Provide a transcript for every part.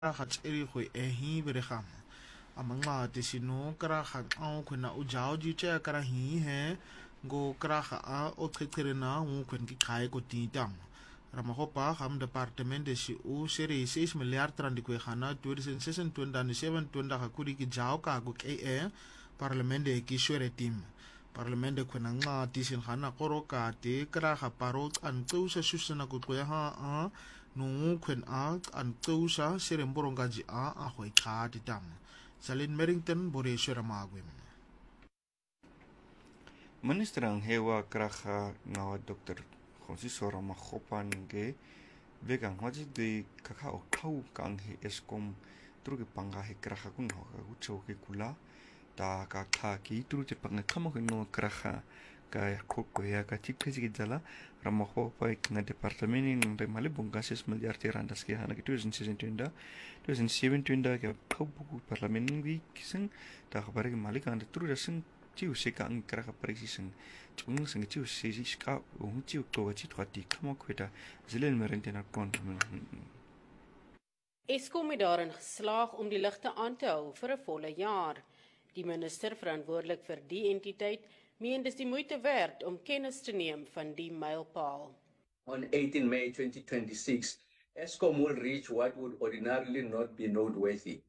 Rahatseri go ehi beregam. Amangati sino karaha au kwena ujao jiche karahi he go karaha a o tsekirina u kwen ki kai ko titam. Ramahopa ham departement de si u seri 6 miljard rand di kwehana 2026 tunda hakuri ki jao ka go ke parlement de ki swere tim. Parlement de kwena nga tisin hana koro ka te karaha parot an tusa susana ko kweha a no kwen a an tusa seri mborongaji a hoi ka titam. Salin Merrington bore swera magwim. Minister ang hewa kraha ngawa Dr. Francisco Ramahopa nge vegan waji de kakao kau kang he eskom truke panga he kraha kun hoka ucho ke kula ta ka kha ki truke panga kamo no kraha ka koko ya ka tikezi jala Ramahopa nga departement ng mali bunga 6 miljard rand ski hana ki 2017 ke kau buku parliament ngi kiseng ta khabare ki malik ang tru raseng tiu se ka ang kraha preciseng chung sing tiu se ska ung tiu to chi twati kamo kweta zilen merentena kon Eskom het daarin geslaag om die ligte aan te hou vir 'n volle jaar. Die minister verantwoordelik vir die entiteit meen dis die moeite werd om kennis te neem van die mylpaal. On 18 May 2026, Eskom will reach what would ordinarily not be noteworthy,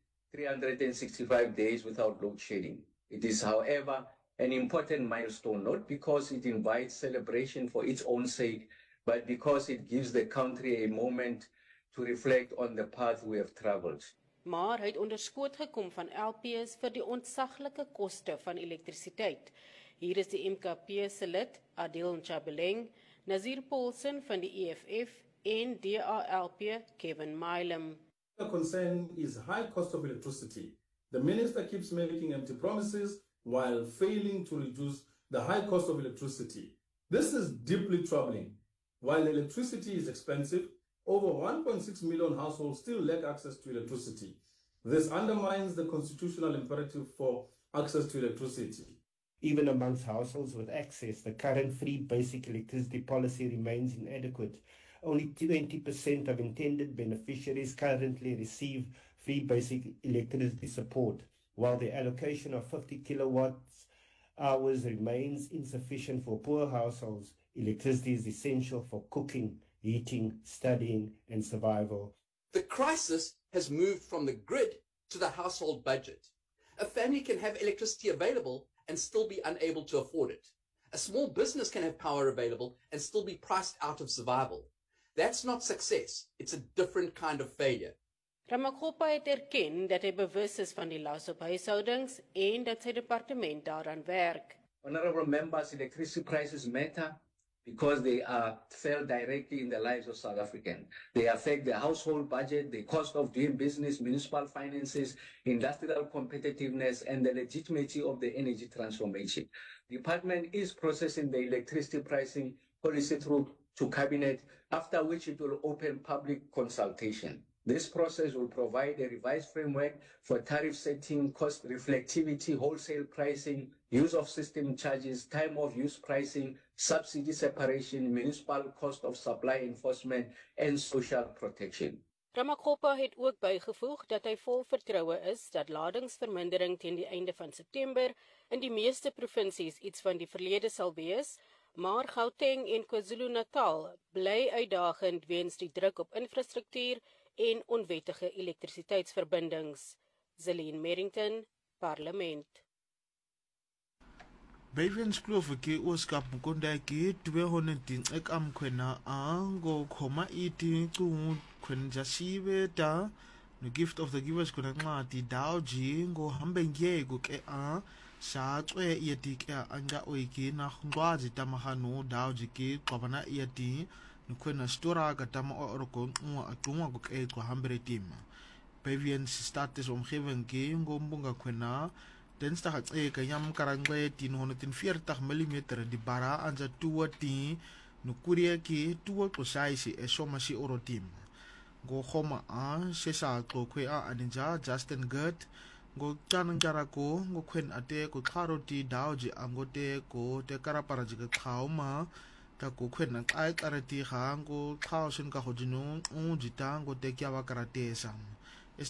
365 days without load shedding. It is, however, an important milestone, not because it invites celebration for its own sake, but because it gives the country a moment to reflect on the path we have traveled. Maar hy het onderskoot gekom van LP's vir die ontsaglike koste van elektrisiteit. Hier is die MKP se lid, Adil Nchabeleng, Nazir Paulsen van die EFF en DALP Kevin Milam. The concern is high cost of electricity. The minister keeps making empty promises while failing to reduce the high cost of electricity. This is deeply troubling. While electricity is expensive, over 1.6 million households still lack access to electricity. This undermines the constitutional imperative for access to electricity. Even amongst households with access, the current free basic electricity policy remains inadequate. Only 20% of intended beneficiaries currently receive free basic electricity support, while the allocation of 50 kilowatts hours remains insufficient for poor households. Electricity is essential for cooking, heating, studying, and survival. The crisis has moved from the grid to the household budget. A family can have electricity available and still be unable to afford it. A small business can have power available and still be priced out of survival. That's not success. It's a different kind of failure. Ramahopa het erken dat hy bewus is van die las op huishoudings en dat sy departement daaraan werk. Honorable members, electricity prices matter because they are felt directly in the lives of South Africans. They affect the household budget, the cost of doing business, municipal finances, industrial competitiveness, and the legitimacy of the energy transformation. The department is processing the electricity pricing policy through to cabinet, after which it will open public consultation. This process will provide a revised framework for tariff setting, cost reflectivity, wholesale pricing, use of system charges, time of use pricing, subsidy separation, municipal cost of supply enforcement, and social protection. Ramahopa het ook bygevoeg dat hy vol vertroue is dat ladingsvermindering teen die einde van September in die meeste provinsies iets van die verlede sal wees, maar Gauteng en KwaZulu-Natal bly uitdagend weens die druk op infrastruktuur en onwettige elektrisiteitsverbindings. Zelene Merrington, Parlement. Bavens Cloveke Oscar Mukondaki 210 ek amkwena ango khoma iti ku kwen jasibe ta no gift of the givers kuna ngati dauji ngo hambe ngeke ke a sa tswe yeti ke anga oiki na ngwazi tamahano dauji ke qobana yeti no kwena stora ka tama oroko ngwa ku ke ko hambere team Bavens status omgewing ke ngombunga kwena Dinsdag het ek jam karangwe 140 mm di bara anja tuwa ti no kuria ki tuwa klosaisi e soma si oro team. Go khoma a sesa klokwe a aninja Justin Gert go chanangara ko go kwen ate ko kharo ti dauji angote ko te karapara jiga khauma ta ko kwen na ai karati ha go khao sin ka hojino jita go te kya wa karate sam.